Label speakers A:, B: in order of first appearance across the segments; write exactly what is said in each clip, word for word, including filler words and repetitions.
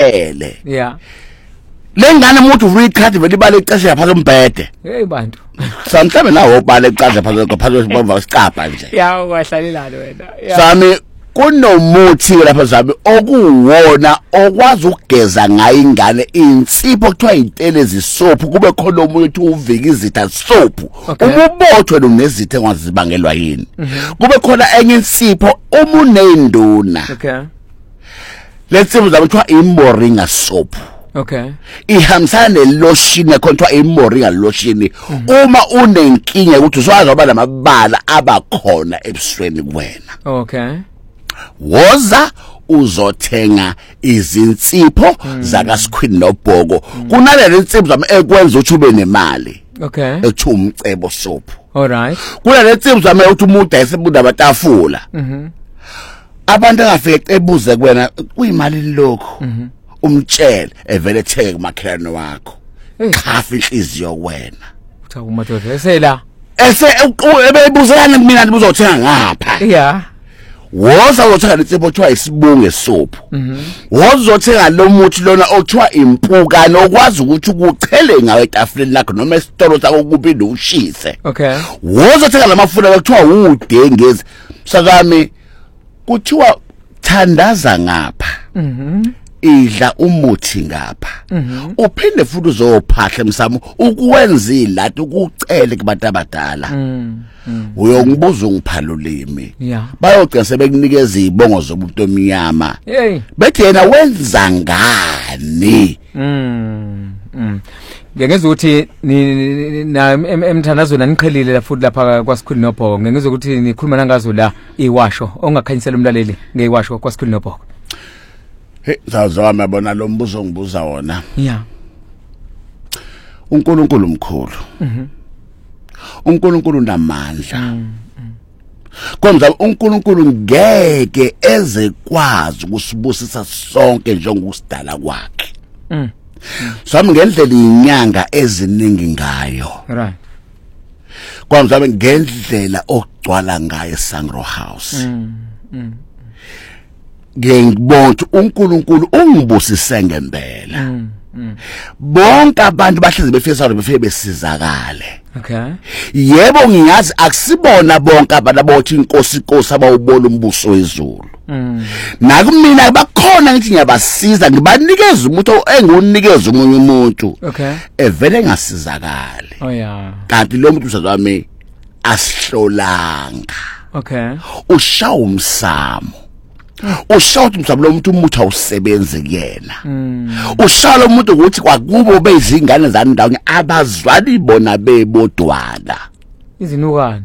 A: umtshele
B: yeah
A: lengane umuntu uvula ikhadi vele ibale icesha phansi umbhede
B: hey bantu
A: samhlebe nawo ubale icesha phansi phansi bamba isicapha nje
B: yeah ukwahlalelana wena
A: sami kunomuthi lapha zami okuwona okwazi ukugeza ngayo ingane insipho kuthiwa intele zisophu kube khona omunye uthi uvika izitha sophu umubothwe nomnezithe engazibangelwa yini kube khona enye insipho omunenduna
B: okay
A: letsipho zami kuthiwa imoringa soap
B: okay
A: ihambisana nelotion ekhontwa imoringa lotion uma unenkinga ukuthi uzwazi oba namabala abakhona ebusweni kuwena
B: okay
A: woza uzothenga izinsipho zaka Squid noBhoko kunalezi insipho zami ekwenza ukuthi ube nemali
B: okay
A: ethi umcebo soap
B: all right
A: kunalezi insipho zami ukuthi umuntu ayisebunda abatafula
B: mhm
A: abantu angafike ebuze kuwena kuyimali lokho umtshele evele etheke kumakhelwane wakho chafa inhliziyo kuwena
B: utha umadoda esela
A: ese ebeyibuzana mina ndibuzothenga ngapha
B: yeah
A: woza uzothenga insipho kuthiwa isibunge soap woza uzothenga lo muthi lona okuthiwa impuka nokwazi ukuthi ukuchele ngawe etafuleni lakho noma esitolo sakho kuphi noshise
B: okay
A: woza uzothenga lamafuna ekuthiwa udengezi sakami kuthiwa thandaza ngapha
B: mhm
A: idla umuthi ngapha uphinde futhi uzophahla emsamo ukwenza ilathi ukucele kubantu abadala uyongibuza ungiphalulimi bayogcina sebekunikeza izibongo zomuntu omnyama bethi yena wenza ngani
B: mm ngengeza ukuthi ni na emthandazo naniqhelile la futhi lapha kwaSikhuli noBhoko ngengeza ukuthi nikhuluma nangazo la iwasho ongakhanyisela umlaleli ngeiwasho kwaSikhuli noBhoko
A: hey zawazama yabona lo mbuzo ngibuza wona
B: yeah
A: uNkulunkulu umkhulu mhm uNkulunkulu namandla konza uNkulunkulu ngeke eze kwazi ukusibusisa sonke njengokusidala kwakhe mhm sami ngendlela inyanga eziningi ngayo
B: right
A: konza ngendlela okugcwala ngayo eSangro House mhm ngibona uNkulunkulu ungibusise ngempela bonke abantu bahlezi befisa befike besizakale
B: okay
A: yebo ngiyazi akusibona bonke abantu abothi inkosi inkosi abawubona umbuso wezulu nakumina bakhona ngithi ngiyabasiza ngibanikeza umuntu engunikeza umunye umuntu
B: okay
A: evele ngasizakale
B: oh yeah
A: kanti lo muntu usazame asihlolanga
B: okay
A: ushawa umsamo ushawuthi mhlawumbe lo muntu umuthi awusebenze kuyena ushala umuntu ukuthi kwakubo bezingane zandawo abazwali bona bebodwana
B: izinukane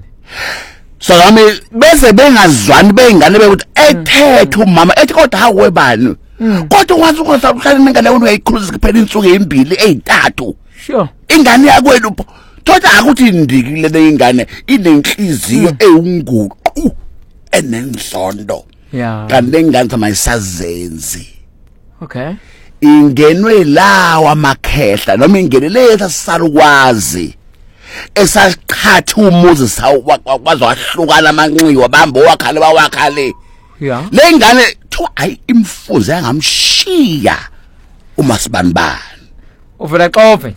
A: so nami bese bengazwani beingane bekuthi ethethe umama ethi kodwa hawebani kodwa wazi ukuthi uhlala nengane wena uyayikhuluza kuphela insuku ezimbili ezintathu
B: sure
A: ingane yakwenu thoda akuthi indikile leingane inenhliziyo eunguqu enenzondo
B: yeah
A: kanti engane mayisazenzi
B: okay
A: ingenwe lawa amakhehla noma ingenele esasarukwazi esaqhatha umuzi sawakwazi wahlukana amanxiwa bamba owakhale bawakhale
B: yeah
A: lengane thu ayi imfuze yangamshiya uma sibanibani
B: uvela xove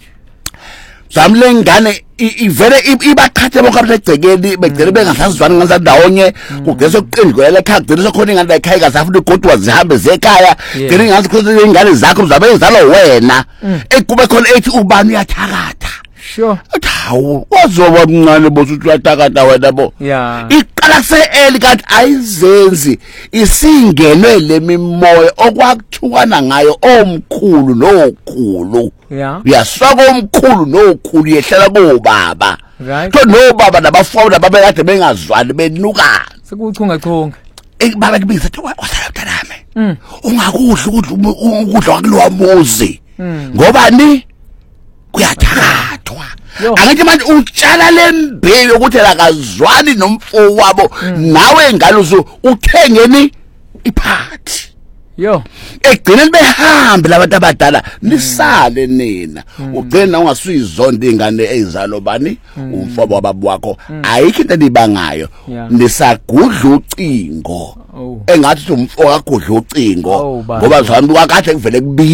A: zamlengane ivele ibaqhathe bonke abegcekeli begcele bengasazwana ngasandawonye kugese ukuqindgwela ekhaya gcina sokhona ingane ekhaya kasafuna igodwa zihambe zekhaya gcina ngazi khona ingane zakho zabe ezalo wena ekube khona ethi ubani uyathakatha
B: sure
A: hawu wazoba omncane bosuthi uyathakatha wena bo
B: yeah
A: iqala se-eli kanti ayizenzi isingenwe lemimoya okwakuthukana ngayo omkhulu nokhulu
B: yeah
A: uyasaka omkhulu nokhulu yehlela kubaba
B: right
A: to nobaba nabafowuna babekade bengazwani benukana
B: sekuchunga chunga
A: ekubaba kubiza thi wasala mntanami ungakudla ukudla ukudla kwakulowa muzi ngoba ni kuyathakathwa angithi manje utshala lembewu ukuthi lakazwani nomfo wabo nawe ngalo uzo uthengeni iphathi
B: yo
A: egcina behambe labantu abadala nisale nina ugcina ungasuyizonda ingane ezalo bani umfobo wababo wakho ayikho into enibangayo nisagudla ucingo engathi umfo akagudla ucingo ngoba zami wakade kuvele kubi